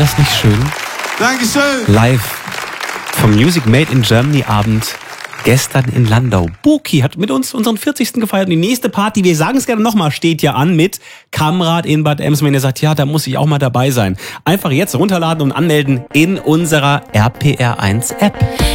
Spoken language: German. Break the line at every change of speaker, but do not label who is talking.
das nicht schön?
Dankeschön.
Live vom Music Made in Germany Abend gestern in Landau. Buki hat mit uns unseren 40. gefeiert. Und die nächste Party, wir sagen es gerne nochmal, steht ja an mit Kamrat in Bad Ems. Wenn ihr sagt, ja, da muss ich auch mal dabei sein. Einfach jetzt runterladen und anmelden in unserer RPR1 App.